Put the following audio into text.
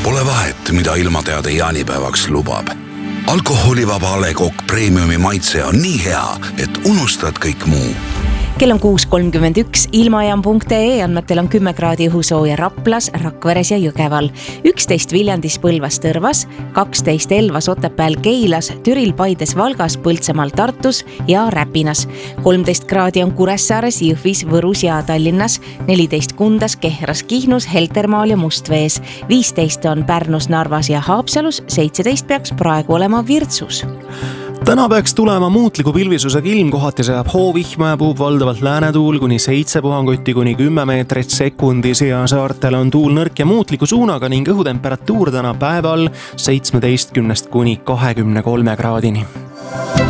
Pole vahet, mida ilmateade jaanipäevaks lubab. Alkoholivaba A. Le Coq Premiumi maitse on nii hea, et unustad kõik muu. Kell on 6.31, ilmajaam.ee andmetel on 10 kraadi õhusooja Raplas, Rakveres ja Jõgeval, 11 Viljandis, Põlvas, Tõrvas, 12 Elvas, Otepääl, Keilas, Türil, Paides, Valgas, Põltsamaal, Tartus ja Räpinas. 13 kraadi on Kuressaares, Jõhvis, Võrus ja Tallinnas, 14 Kundas, Kehras, Kihnus, Heltermaal ja Mustvees, 15 on Pärnus, Narvas ja Haapsalus, 17 peaks praegu olema Virtsus. Täna peaks tulema muutliku pilvisusega ilm, kohati sajab hoovihma ja puhub valdavalt läänetuul kuni 7 puhangutti kuni 10 meetrit sekundis ja saartel on tuul nõrk ja muutliku suunaga ning õhutemperatuur täna päeval 17 kuni 23 kraadini.